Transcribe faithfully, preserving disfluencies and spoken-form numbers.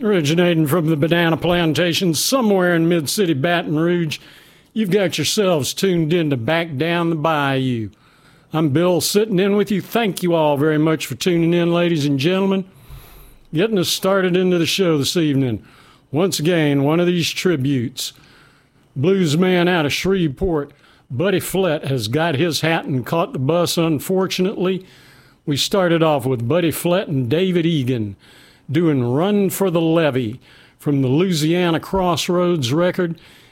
Originating from the banana plantation somewhere in mid-city Baton Rouge, you've got yourselves tuned in to Back Down the Bayou. I'm Bill, sitting in with you. Thank you all very much for tuning in, ladies and gentlemen. Getting us started into the show this evening. Once again, one of these tributes. Blues man out of Shreveport, Buddy Flett, has got his hat and caught the bus, unfortunately. We started off with Buddy Flett and David Egan doing Run for the Levee from the Louisiana Crossroads record.